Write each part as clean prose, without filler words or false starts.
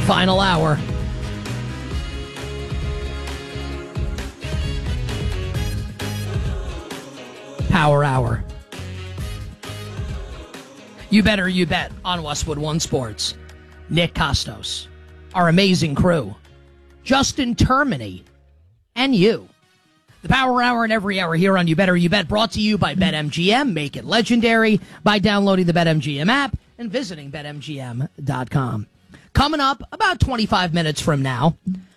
final hour. Power Hour. You better, you bet on Westwood One Sports. Nick Costos, our amazing crew, Justin Termini, and you. The Power Hour and every hour here on You Better You Bet, brought to you by BetMGM. Make it legendary by downloading the BetMGM app and visiting BetMGM.com. Coming up about 25 minutes from now,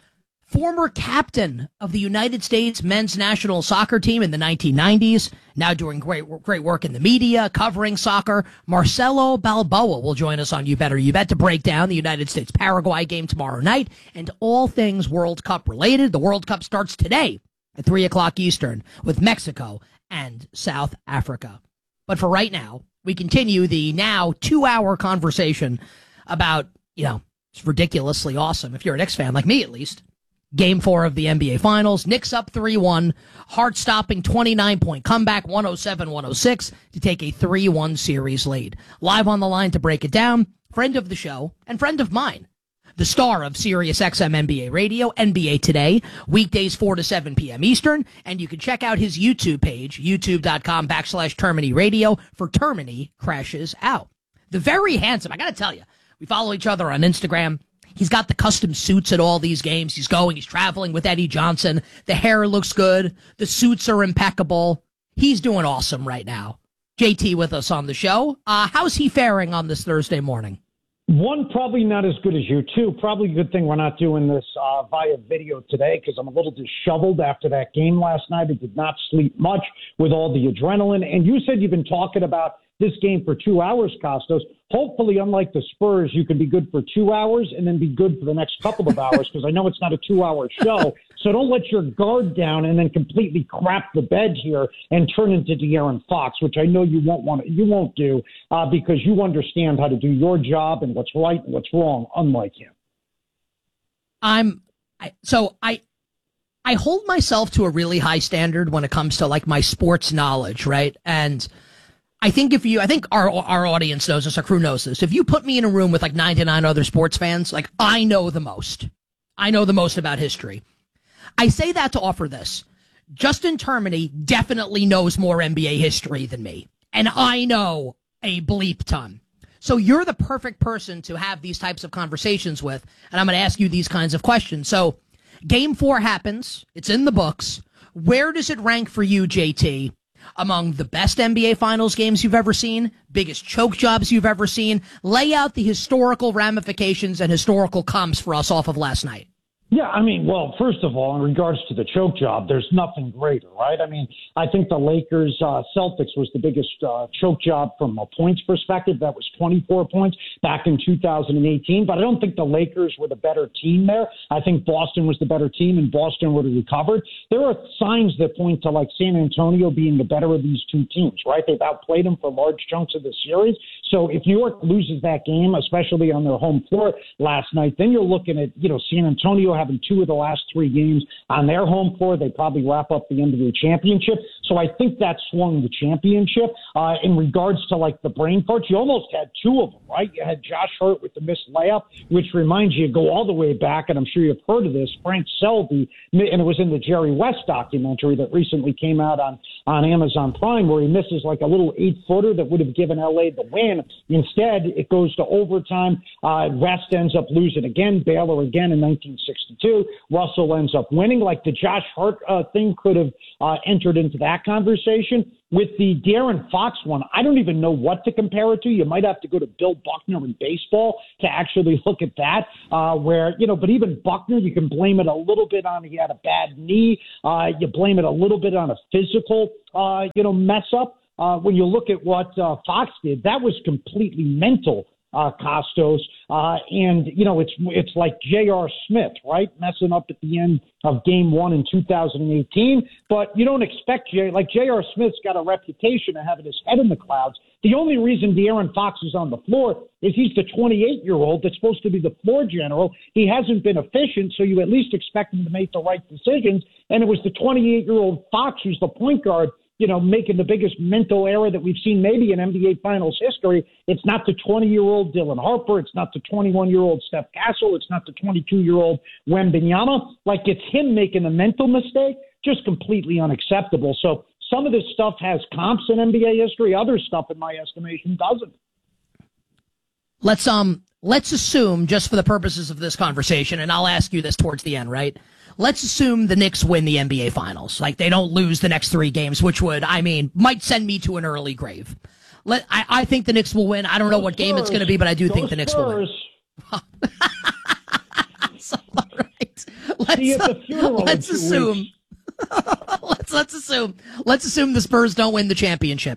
former captain of the United States men's national soccer team in the 1990s, now doing great work in the media, covering soccer, Marcelo Balboa will join us on You Better You Bet to break down the United States-Paraguay game tomorrow night and all things World Cup related. The World Cup starts today at 3 o'clock Eastern with Mexico and South Africa. But for right now, we continue the now 2-hour conversation about, it's ridiculously awesome, if you're a Knicks fan, like me at least, Game 4 of the NBA Finals. Knicks up 3-1, heart-stopping 29-point comeback, 107-106, to take a 3-1 series lead. Live on the line to break it down, friend of the show and friend of mine, the star of SiriusXM NBA Radio, NBA Today, weekdays 4 to 7 p.m. Eastern, and you can check out his YouTube page, youtube.com/Termini Radio, for Termini Crashes Out. The very handsome, I gotta tell you, we follow each other on Instagram. He's got the custom suits at all these games. He's traveling with Eddie Johnson. The hair looks good. The suits are impeccable. He's doing awesome right now. JT with us on the show. How's he faring on this Thursday morning? One, probably not as good as you. Two, probably a good thing we're not doing this via video today because I'm a little disheveled after that game last night. I did not sleep much with all the adrenaline. And you said you've been talking about this game for 2 hours, Costos. Hopefully, unlike the Spurs, you can be good for 2 hours and then be good for the next couple of hours because I know it's not a 2-hour show. So don't let your guard down and then completely crap the bed here and turn into De'Aaron Fox, which I know you won't do because you understand how to do your job and what's right and what's wrong, unlike him. I hold myself to a really high standard when it comes to like my sports knowledge, right? And I think our audience knows this, our crew knows this. If you put me in a room with like 99 other sports fans, like I know the most. I know the most about history. I say that to offer this. Justin Termini definitely knows more NBA history than me. And I know a bleep ton. So you're the perfect person to have these types of conversations with. And I'm going to ask you these kinds of questions. So Game 4 happens. It's in the books. Where does it rank for you, JT? Among the best NBA Finals games you've ever seen, biggest choke jobs you've ever seen? Lay out the historical ramifications and historical comps for us off of last night. Yeah, I mean, well, first of all, in regards to the choke job, there's nothing greater, right? I mean, I think the Lakers Celtics was the biggest choke job from a points perspective. That was 24 points back in 2018. But I don't think the Lakers were the better team there. I think Boston was the better team, and Boston would have recovered. There are signs that point to like San Antonio being the better of these two teams, right? They've outplayed them for large chunks of the series. So if New York loses that game, especially on their home floor last night, then you're looking at, San Antonio having 2 of the last 3 games on their home floor. They probably wrap up the end of the championship. So I think that swung the championship. In regards to like the brain parts, you almost had 2 of them, right? You had Josh Hart with the missed layup, which reminds you, go all the way back, and I'm sure you've heard of this, Frank Selby, and it was in the Jerry West documentary that recently came out on Amazon Prime, where he misses like a little 8-footer that would have given LA the win. Instead, it goes to overtime. West ends up losing again, Baylor again in 1962. Russell ends up winning. Like the Josh Hart thing could have entered into that conversation. With the De'Aaron Fox one, I don't even know what to compare it to. You might have to go to Bill Buckner in baseball to actually look at that, but even Buckner, you can blame it a little bit on he had a bad knee. You blame it a little bit on a physical, mess up. When you look at what Fox did, that was completely mental, Costos. It's like J.R. Smith, right? Messing up at the end of Game 1 in 2018. But you don't expect J.R. Smith's got a reputation of having his head in the clouds. The only reason De'Aaron Fox is on the floor is he's the 28-year-old that's supposed to be the floor general. He hasn't been efficient, so you at least expect him to make the right decisions. And it was the 28-year-old Fox who's the point guard making the biggest mental error that we've seen maybe in NBA Finals history. It's not the 20-year-old Dylan Harper. It's not the 21-year-old Steph Castle. It's not the 22-year-old Wembanyama. Like, it's him making a mental mistake, just completely unacceptable. So some of this stuff has comps in NBA history. Other stuff, in my estimation, doesn't. Let's assume, just for the purposes of this conversation, and I'll ask you this towards the end, right? Let's assume the Knicks win the NBA Finals. Like, they don't lose the next 3 games, which might send me to an early grave. I think the Knicks will win. I don't know what game it's going to be, but I do think the Knicks will win. So, all right. Let's assume. Let's assume the Spurs don't win the championship.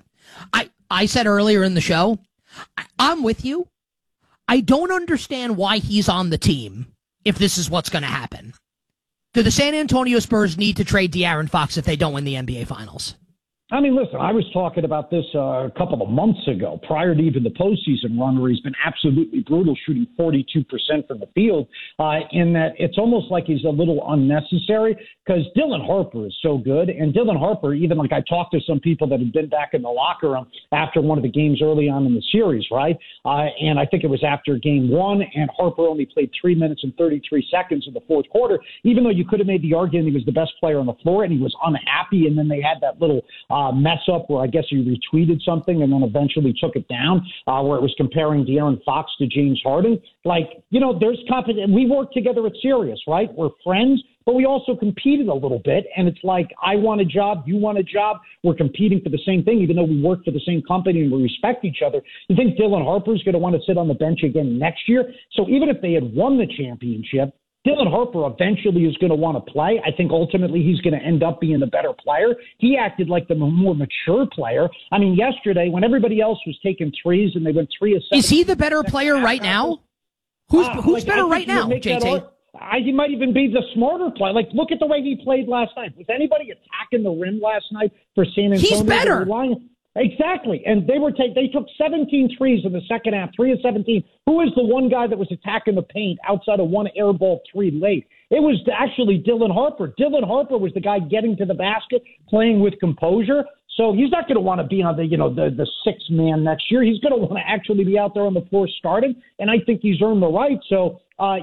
I said earlier in the show, I'm with you. I don't understand why he's on the team if this is what's going to happen. Do the San Antonio Spurs need to trade De'Aaron Fox if they don't win the NBA Finals? I mean, listen, I was talking about this a couple of months ago, prior to even the postseason run, where he's been absolutely brutal, shooting 42% from the field, in that it's almost like he's a little unnecessary because Dylan Harper is so good. And Dylan Harper, even like I talked to some people that had been back in the locker room after one of the games early on in the series, right? And I think it was after game 1, and Harper only played 3 minutes and 33 seconds in the fourth quarter, even though you could have made the argument he was the best player on the floor, and he was unhappy. And then they had that little mess up where I guess he retweeted something and then eventually took it down, where it was comparing De'Aaron Fox to James Harden. Like, there's competition. We work together at Sirius, right? We're friends, but we also competed a little bit. And it's like, I want a job, you want a job. We're competing for the same thing, even though we work for the same company and we respect each other. You think Dylan Harper's going to want to sit on the bench again next year? So even if they had won the championship, Dylan Harper eventually is going to want to play. I think ultimately he's going to end up being a better player. He acted like the more mature player. I mean, yesterday when everybody else was taking threes and they went 3 of 7. Is he the better player right now? Who's better right now, JT? He might even be the smarter player. Like, look at the way he played last night. Was anybody attacking the rim last night for San Antonio? He's better. Exactly. And they took 17 threes in the second half, 3 of 17. Who was the one guy that was attacking the paint outside of one air ball 3 late? It was actually Dylan Harper. Dylan Harper was the guy getting to the basket, playing with composure. So he's not going to want to be on the sixth man next year. He's going to want to actually be out there on the floor starting. And I think he's earned the right. So,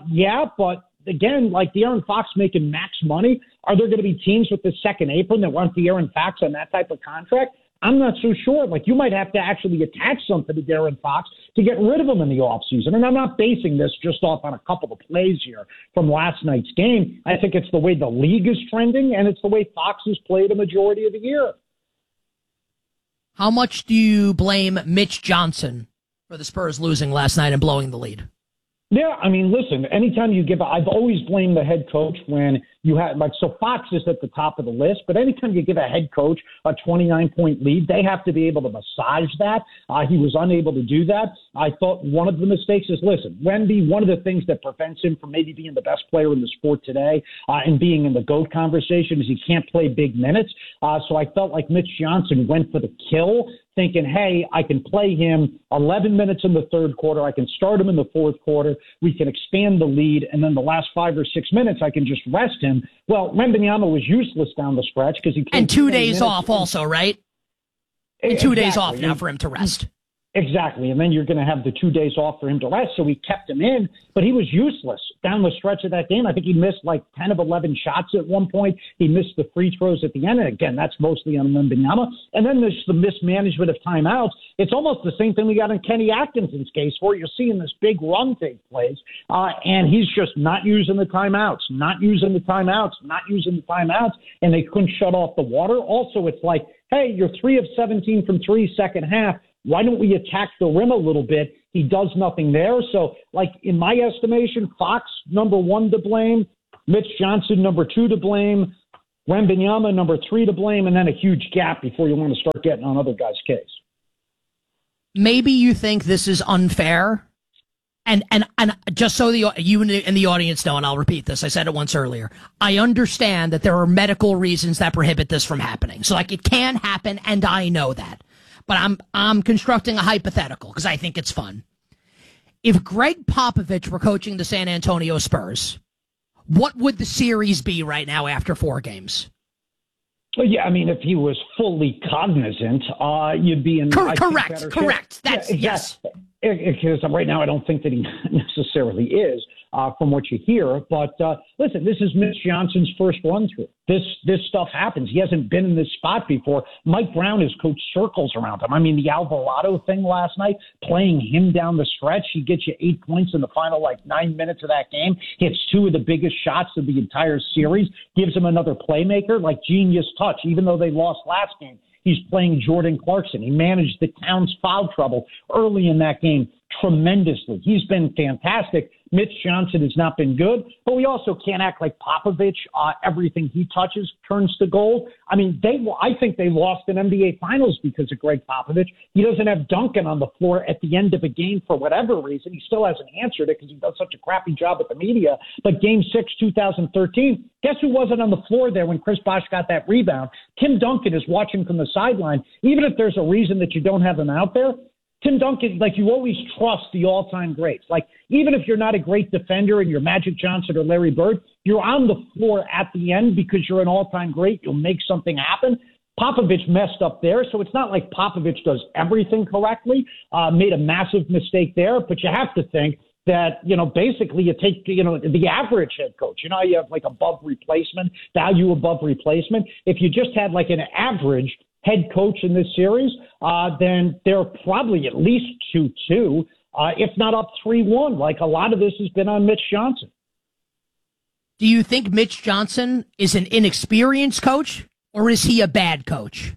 but again, like De'Aaron Fox making max money, are there going to be teams with the second apron that want De'Aaron Fox on that type of contract? I'm not so sure. Like, you might have to actually attach something to De'Aaron Fox to get rid of him in the offseason. And I'm not basing this just off on a couple of plays here from last night's game. I think it's the way the league is trending, and it's the way Fox has played a majority of the year. How much do you blame Mitch Johnson for the Spurs losing last night and blowing the lead? Yeah, I mean, listen, anytime you I've always blamed the head coach when you had, so Fox is at the top of the list, but anytime you give a head coach a 29-point lead, they have to be able to massage that. He was unable to do that. I thought one of the mistakes is, listen, Wemby, one of the things that prevents him from maybe being the best player in the sport today and being in the GOAT conversation is he can't play big minutes. So I felt like Mitch Johnson went for the kill, thinking, hey, I can play him 11 minutes in the third quarter. I can start him in the fourth quarter. We can expand the lead. And then the last 5 or 6 minutes, I can just rest him. Well, Wembanyama was useless down the stretch because he played. And 2 days off also, right? And 2 days off now for him to rest. Exactly. And then you're going to have the 2 days off for him to rest. So we kept him in, but he was useless down the stretch of that game. I think he missed like 10 of 11 shots at one point. He missed the free throws at the end. And again, that's mostly on Wembanyama. And then there's the mismanagement of timeouts. It's almost the same thing we got in Kenny Atkinson's case, where you're seeing this big run take place. And he's just not using the timeouts, and they couldn't shut off the water. Also, it's like, hey, you're 3 of 17 from 3 second half. Why don't we attack the rim a little bit? He does nothing there. So, like, in my estimation, Fox, number 1 to blame, Mitch Johnson, number 2 to blame, Wembanyama, number 3 to blame, and then a huge gap before you want to start getting on other guys' case. Maybe you think this is unfair. And just so you and the audience know, and I'll repeat this, I said it once earlier, I understand that there are medical reasons that prohibit this from happening. So, like, it can happen, and I know that. But I'm constructing a hypothetical because I think it's fun. If Greg Popovich were coaching the San Antonio Spurs, what would the series be right now after 4 games? Well, yeah, I mean, if he was fully cognizant, you'd be in correct. That's yes. Because right now, I don't think that he necessarily is, from what you hear. But listen, this is Mitch Johnson's first run through. This stuff happens. He hasn't been in this spot before. Mike Brown has coached circles around him. I mean, the Alvarado thing last night, playing him down the stretch, he gets you 8 points in the final 9 minutes of that game. Hits 2 of the biggest shots of the entire series. Gives him another playmaker, genius touch. Even though they lost last game, he's playing Jordan Clarkson. He managed the Towns foul trouble early in that game tremendously. He's been fantastic. Mitch Johnson has not been good, but we also can't act like Popovich. Everything he touches turns to gold. I mean, I think they lost an NBA Finals because of Greg Popovich. He doesn't have Duncan on the floor at the end of a game for whatever reason. He still hasn't answered it because he does such a crappy job with the media. But Game 6, 2013, guess who wasn't on the floor there when Chris Bosh got that rebound? Tim Duncan is watching from the sideline. Even if there's a reason that you don't have him out there, Tim Duncan, you always trust the all-time greats. Even if you're not a great defender and you're Magic Johnson or Larry Bird, you're on the floor at the end because you're an all-time great. You'll make something happen. Popovich messed up there, so it's not like Popovich does everything correctly, made a massive mistake there, but you have to think that, basically you take, the average head coach. You have above replacement, value above replacement. If you just had an average head coach in this series, then they're probably at least 2-2, if not up 3-1. A lot of this has been on Mitch Johnson. Do you think Mitch Johnson is an inexperienced coach, or is he a bad coach?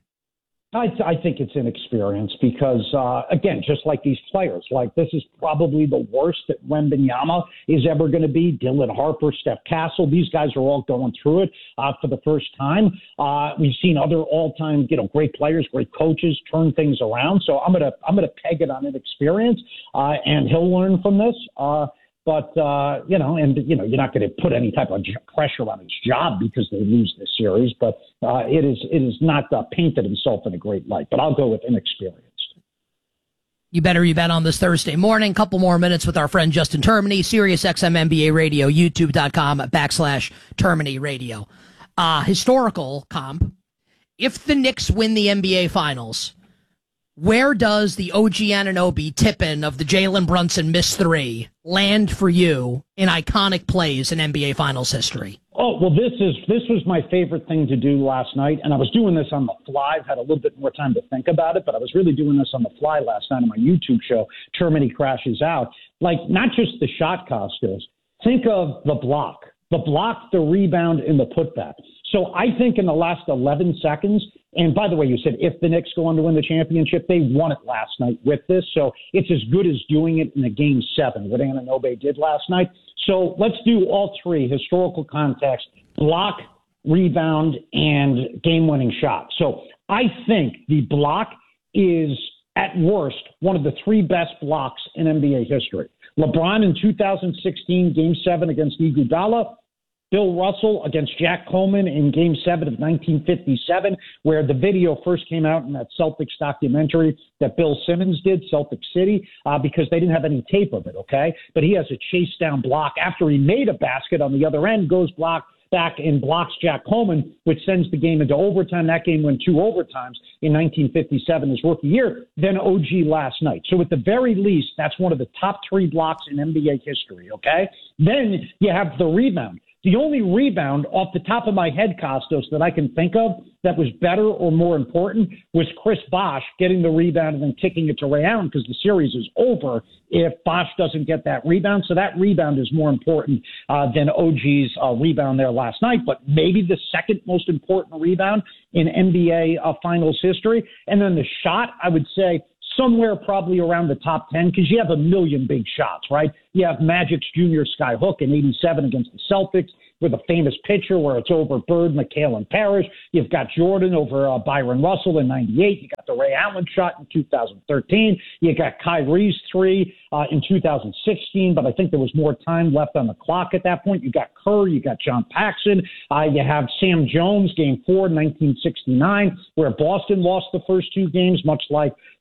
I think it's inexperience because, again, just like these players, this is probably the worst that Wembanyama is ever going to be. Dylan Harper, Steph Castle, these guys are all going through it for the first time. We've seen other all-time, great players, great coaches turn things around. So I'm gonna peg it on inexperience, and he'll learn from this. But, you're not going to put any type of pressure on his job because they lose this series. But it is not painted himself in a great light. But I'll go with inexperienced. You bet on this Thursday morning. Couple more minutes with our friend Justin Termini, Sirius XM NBA Radio, YouTube.com/Termini Radio. Historical comp. If the Knicks win the NBA Finals, where does the OG Anunoby tip-in of the Jalen Brunson missed 3 land for you in iconic plays in NBA Finals history? Oh, well, this was my favorite thing to do last night, and I was doing this on the fly. I've had a little bit more time to think about it, but I was really doing this on the fly last night on my YouTube show, Termini Crashes Out. Not just the shot, Costos. Think of the block, the rebound, and the putback. So I think in the last 11 seconds, and by the way, you said if the Knicks go on to win the championship, they won it last night with this. So it's as good as doing it in a Game 7, what Anunoby did last night. So let's do all 3, historical context, block, rebound, and game-winning shot. So I think the block is, at worst, one of the 3 best blocks in NBA history. LeBron in 2016, Game 7 against Iguodala. Bill Russell against Jack Coleman in Game 7 of 1957, where the video first came out in that Celtics documentary that Bill Simmons did, Celtic City, because they didn't have any tape of it, okay? But he has a chase down block after he made a basket on the other end, goes back and blocks Jack Coleman, which sends the game into overtime. That game went 2 overtimes in 1957, his rookie year, then OG last night. So at the very least, that's one of the top 3 blocks in NBA history, okay? Then you have the rebound. The only rebound off the top of my head, Costos, that I can think of that was better or more important was Chris Bosh getting the rebound and then kicking it to Ray Allen because the series is over if Bosh doesn't get that rebound. So that rebound is more important than OG's rebound there last night, but maybe the second most important rebound in NBA Finals history. And then the shot, I would say, somewhere probably around the top 10 because you have a million big shots, right? You have Magic's Junior Sky Hook in 87 against the Celtics with a famous pitcher where it's over Bird, McHale, and Parrish. You've got Jordan over Byron Russell in 98. You got the Ray Allen shot in 2013. You got Kyrie's 3 in 2016, but I think there was more time left on the clock at that point. You got Kerr, you got John Paxson. You have Sam Jones, Game 4, 1969, where Boston lost the first 2 games, much like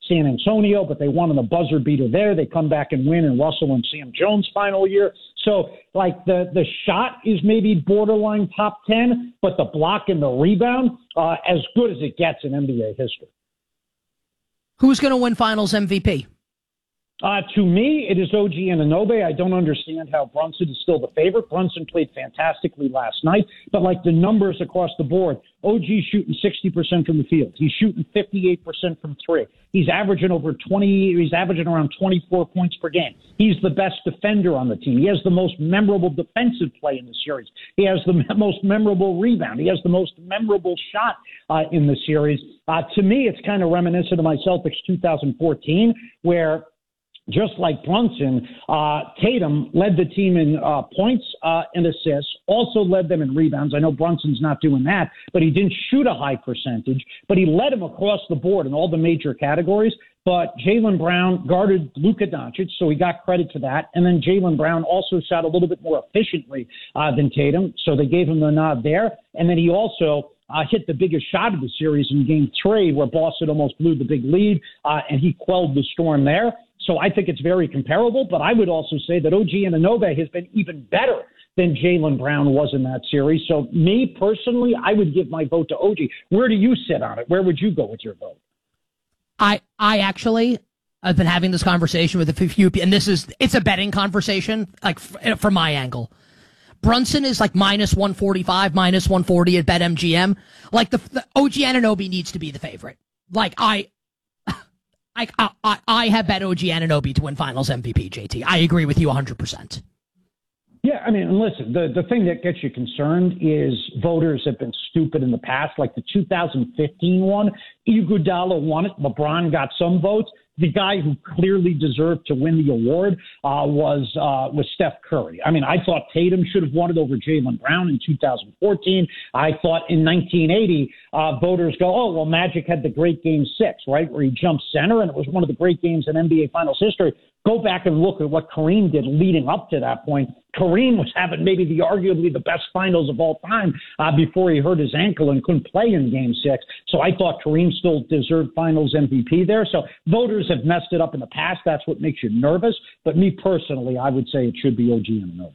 San Antonio, but they won on a buzzer beater there. They come back and win in Russell and Sam Jones' final year. So, like, the shot is maybe borderline top 10, but the block and the rebound, as good as it gets in NBA history. Who's going to win Finals MVP? To me, it is OG Anunoby. I don't understand how Brunson is still the favorite. Brunson played fantastically last night, but like the numbers across the board, OG shooting 60% from the field. He's shooting 58% from three. He's averaging around 24 points per game. He's the best defender on the team. He has the most memorable defensive play in the series. He has the most memorable rebound. He has the most memorable shot in the series. To me, it's kind of reminiscent of my Celtics 2014, where just like Brunson, Tatum led the team in points and assists, also led them in rebounds. I know Brunson's not doing that, but he didn't shoot a high percentage, but he led them across the board in all the major categories. But Jaylen Brown guarded Luka Doncic, so he got credit for that. And then Jaylen Brown also shot a little bit more efficiently than Tatum, so they gave him the nod there. And then he also hit the biggest shot of the series in Game 3, where Boston almost blew the big lead, and he quelled the storm there. So I think it's very comparable, but I would also say that OG Anunoby has been even better than Jaylen Brown was in that series. So me personally, I would give my vote to OG. Where do you sit on it? Where would you go with your vote? I actually have been having this conversation with a few people, and it's a betting conversation, like from my angle. Brunson is like minus 145, minus 140 at BetMGM. Like the OG Anunoby needs to be the favorite. Like I have bet OG Anunoby to win Finals MVP, JT. I agree with you 100%. Yeah, I mean, listen, the thing that gets you concerned is voters have been stupid in the past. Like the 2015 one, Iguodala won it. LeBron got some votes. The guy who clearly deserved to win the award was Steph Curry. I mean, I thought Tatum should have won it over Jaylen Brown in 2014. I thought in 1980, voters go, oh, well, Magic had the great Game 6, right, where he jumped center, and it was one of the great games in NBA Finals history. Go back and look at what Kareem did leading up to that point. Kareem was having maybe arguably the best finals of all time before he hurt his ankle and couldn't play in Game 6. So I thought Kareem still deserved Finals MVP there. So voters have messed it up in the past. That's what makes you nervous. But me personally, I would say it should be OG Anunoby.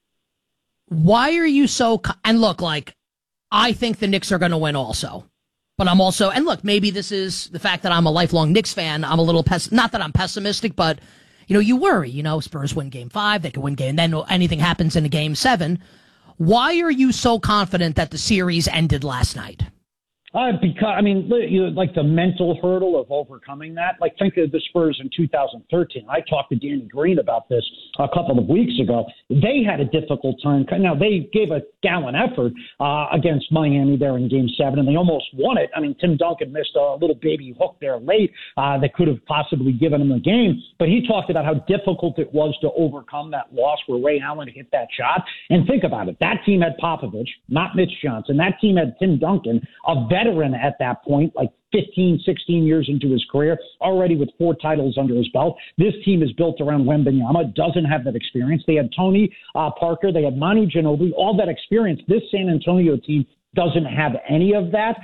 Why are you so and look, like, I think the Knicks are going to win also. But I'm also, and look, maybe this is the fact that I'm a lifelong Knicks fan. I'm a little not that I'm pessimistic, but you worry, Spurs win Game 5, they could win and then anything happens in a Game 7. Why are you so confident that the series ended last night? Because, I mean, like the mental hurdle of overcoming that. Like, think of the Spurs in 2013. I talked to Danny Green about this a couple of weeks ago. They had a difficult time. Now, they gave a gallant effort against Miami there in Game 7, and they almost won it. I mean, Tim Duncan missed a little baby hook there late that could have possibly given them the game. But he talked about how difficult it was to overcome that loss where Ray Allen hit that shot. And think about it. That team had Popovich, not Mitch Johnson. That team had Tim Duncan, a veteran at that point, like 15, 16 years into his career, already with 4 titles under his belt. This team is built around Wembanyama, doesn't have that experience. They had Tony Parker, they had Manu Ginobili, all that experience. This San Antonio team doesn't have any of that.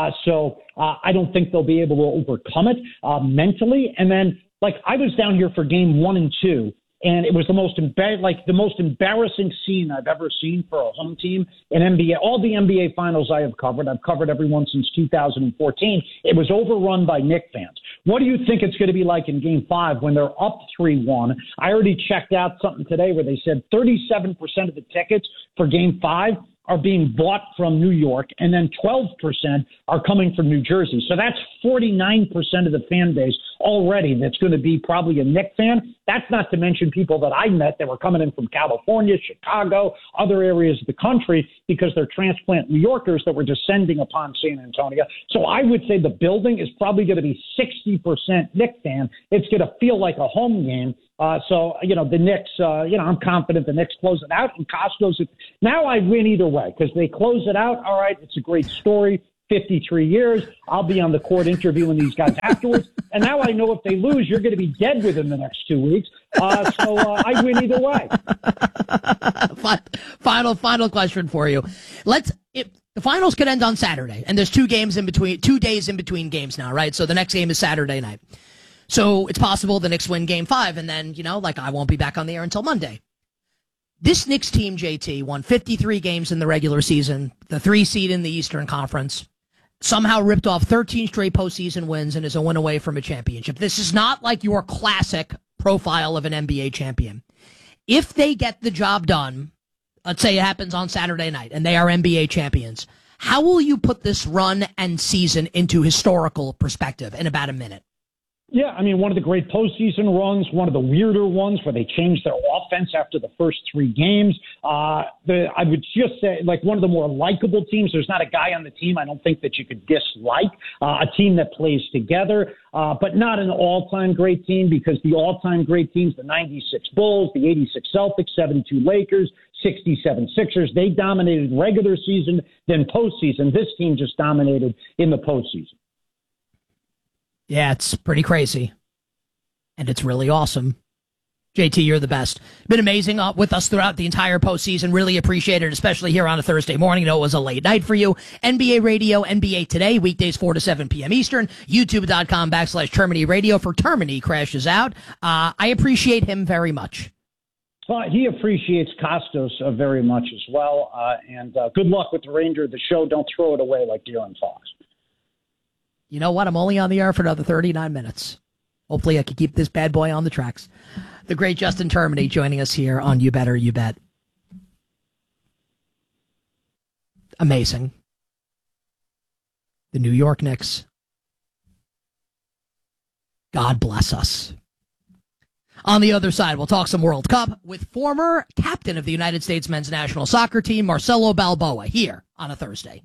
So I don't think they'll be able to overcome it mentally. And then, like, I was down here for Game 1 and 2. And it was the most embarrassing scene I've ever seen for a home team in NBA. All the NBA finals I have covered, I've covered everyone since 2014. It was overrun by Knicks fans. What do you think it's going to be like in Game 5 when they're up 3-1? I already checked out something today where they said 37% of the tickets for Game 5 are being bought from New York, and then 12% are coming from New Jersey. So that's 49% of the fan base already that's going to be probably a Knicks fan. That's not to mention people that I met that were coming in from California, Chicago, other areas of the country, because they're transplant New Yorkers that were descending upon San Antonio. So I would say the building is probably going to be 60% Knicks fan. It's going to feel like a home game. So, the Knicks, I'm confident the Knicks close it out. And Costos, now I win either way because they close it out. All right, it's a great story. 53 years. I'll be on the court interviewing these guys afterwards. And now I know if they lose, you're going to be dead within the next 2 weeks. So I win either way. Final question for you. The finals could end on Saturday, and there's 2 days in between games now, right? So the next game is Saturday night. So it's possible the Knicks win game 5, and then, I won't be back on the air until Monday. This Knicks team, JT, won 53 games in the regular season, the 3 seed in the Eastern Conference, somehow ripped off 13 straight postseason wins and is a win away from a championship. This is not like your classic profile of an NBA champion. If they get the job done, let's say it happens on Saturday night, and they are NBA champions, how will you put this run and season into historical perspective in about a minute? Yeah, I mean, one of the great postseason runs, one of the weirder ones where they changed their offense after the first 3 games. I would just say, like, one of the more likable teams. There's not a guy on the team I don't think that you could dislike. A team that plays together, but not an all-time great team, because the all-time great teams, the 96 Bulls, the 86 Celtics, 72 Lakers, 67 Sixers, they dominated regular season, then postseason. This team just dominated in the postseason. Yeah, it's pretty crazy. And it's really awesome. JT, you're the best. Been amazing with us throughout the entire postseason. Really appreciate it, especially here on a Thursday morning. I know it was a late night for you. NBA Radio, NBA Today, weekdays 4 to 7 p.m. Eastern. YouTube.com/Termini Radio for Termini crashes out. I appreciate him very much. He appreciates Costos very much as well. And good luck with the remainder of the show. Don't throw it away like De'Aaron Fox. You know what? I'm only on the air for another 39 minutes. Hopefully I can keep this bad boy on the tracks. The great Justin Termini joining us here on You Better You Bet. Amazing. The New York Knicks. God bless us. On the other side, we'll talk some World Cup with former captain of the United States men's national soccer team, Marcelo Balboa, here on a Thursday.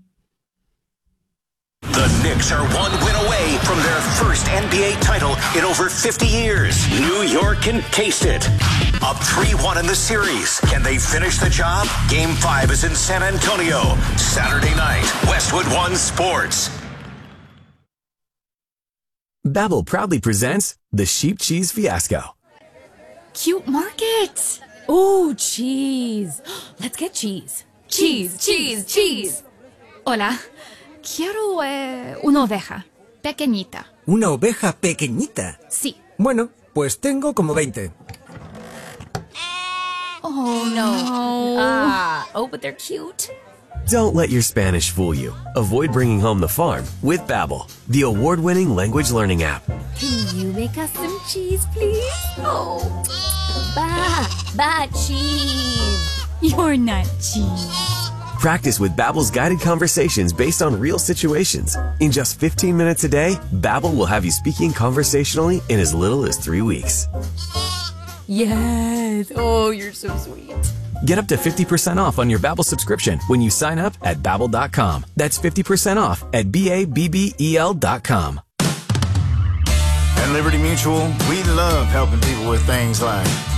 The Knicks are 1 win away from their first NBA title in over 50 years. New York can taste it. Up 3-1 in the series. Can they finish the job? Game 5 is in San Antonio. Saturday night, Westwood One Sports. Babbel proudly presents the Sheep Cheese Fiasco. Cute market. Ooh, cheese. Let's get cheese. Cheese, cheese, cheese. Hola. Quiero una oveja pequeñita. ¿Una oveja pequeñita? Sí. Bueno, pues tengo como 20. Oh, no. Oh, but they're cute. Don't let your Spanish fool you. Avoid bringing home the farm with Babbel, the award-winning language learning app. Can you make us some cheese, please? Oh, cheese. You're not cheese. Practice with Babbel's guided conversations based on real situations. In just 15 minutes a day, Babbel will have you speaking conversationally in as little as 3 weeks. Yes. Oh, you're so sweet. Get up to 50% off on your Babbel subscription when you sign up at Babbel.com. That's 50% off at Babbel.com. At Liberty Mutual, we love helping people with things like